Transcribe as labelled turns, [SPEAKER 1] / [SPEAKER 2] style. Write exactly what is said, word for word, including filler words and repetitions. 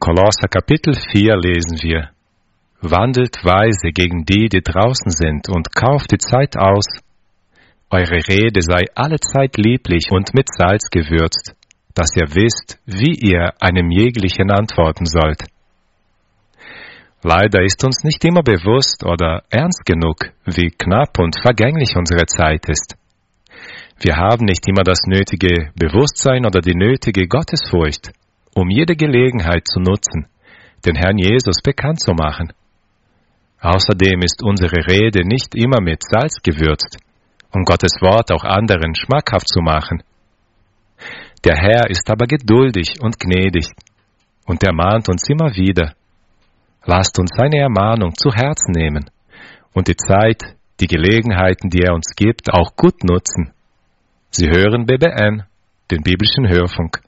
[SPEAKER 1] Kolosser Kapitel vier lesen wir: Wandelt weise gegen die, die draußen sind, und kauft die Zeit aus. Eure Rede sei allezeit lieblich und mit Salz gewürzt, dass ihr wisst, wie ihr einem jeglichen antworten sollt. Leider ist uns nicht immer bewusst oder ernst genug, wie knapp und vergänglich unsere Zeit ist. Wir haben nicht immer das nötige Bewusstsein oder die nötige Gottesfurcht, um jede Gelegenheit zu nutzen, den Herrn Jesus bekannt zu machen. Außerdem ist unsere Rede nicht immer mit Salz gewürzt, um Gottes Wort auch anderen schmackhaft zu machen. Der Herr ist aber geduldig und gnädig und ermahnt uns immer wieder. Lasst uns seine Ermahnung zu Herzen nehmen und die Zeit, die Gelegenheiten, die er uns gibt, auch gut nutzen. Sie hören B B N, den biblischen Hörfunk.